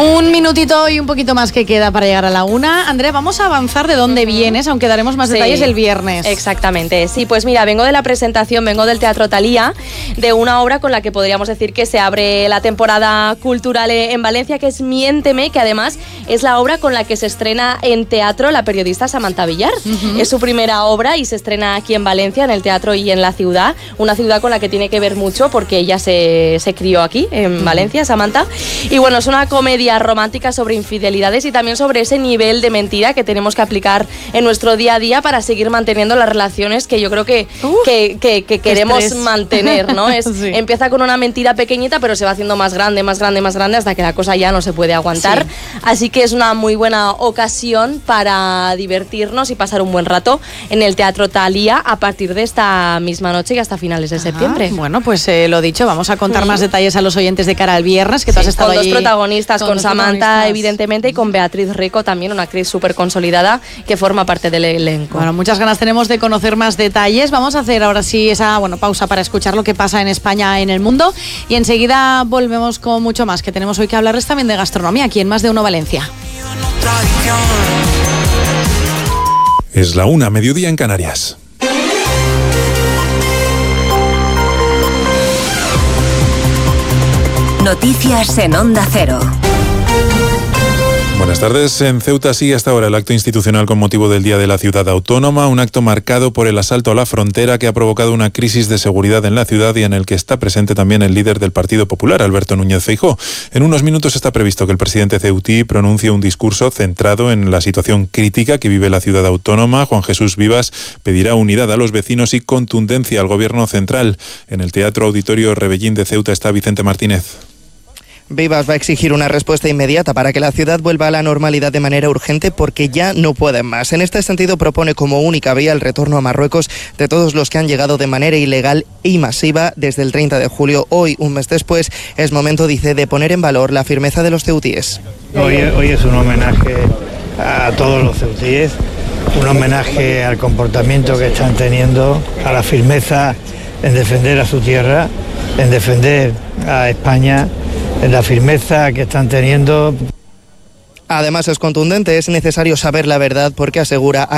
Un minutito y un poquito más que queda para llegar a la 1. Andrea, vamos a avanzar de dónde vienes, aunque daremos más detalles el viernes. Exactamente, sí, pues mira, vengo de la presentación, vengo del Teatro Thalía, de una obra con la que podríamos decir que se abre la temporada cultural en Valencia, que es Miénteme, que además es la obra con la que se estrena en teatro la periodista Samantha Villar. Es su primera obra y se estrena aquí en Valencia, en el teatro y en la ciudad, una ciudad con la que tiene que ver mucho porque ella se crió aquí, en Valencia, Samantha. Y bueno, es una comedia romántica sobre infidelidades y también sobre ese nivel de mentira que tenemos que aplicar en nuestro día a día para seguir manteniendo las relaciones que yo creo que queremos mantener, ¿no? Sí. Empieza con una mentira pequeñita, pero se va haciendo más grande, hasta que la cosa ya no se puede aguantar. Sí. Así que es una muy buena ocasión para divertirnos y pasar un buen rato en el Teatro Thalía a partir de esta misma noche y hasta finales de septiembre. Bueno, pues lo dicho, vamos a contar más detalles a los oyentes de cara al viernes, que tú has estado con allí. Dos protagonistas, con Samantha evidentemente y con Beatriz Rico, también una actriz súper consolidada que forma parte del elenco. Bueno, muchas ganas tenemos de conocer más detalles. Vamos a hacer ahora sí esa pausa para escuchar lo que pasa en España, en el mundo, y enseguida volvemos con mucho más, que tenemos hoy que hablarles también de gastronomía aquí en Más de Uno Valencia. Es la 1, mediodía en Canarias. Noticias en Onda Cero. Buenas tardes. En Ceuta sigue hasta ahora el acto institucional con motivo del Día de la Ciudad Autónoma, un acto marcado por el asalto a la frontera que ha provocado una crisis de seguridad en la ciudad y en el que está presente también el líder del Partido Popular, Alberto Núñez Feijóo. En unos minutos está previsto que el presidente ceutí pronuncie un discurso centrado en la situación crítica que vive la ciudad autónoma. Juan Jesús Vivas pedirá unidad a los vecinos y contundencia al gobierno central. En el Teatro Auditorio Rebellín de Ceuta está Vicente Martínez. Vivas va a exigir una respuesta inmediata para que la ciudad vuelva a la normalidad de manera urgente porque ya no pueden más. En este sentido propone como única vía el retorno a Marruecos de todos los que han llegado de manera ilegal y masiva desde el 30 de julio. Hoy, un mes después, es momento, dice, de poner en valor la firmeza de los ceutíes. Hoy es un homenaje a todos los ceutíes, un homenaje al comportamiento que están teniendo, a la firmeza en defender a su tierra, en defender a España, en la firmeza que están teniendo. Además es contundente, es necesario saber la verdad porque asegura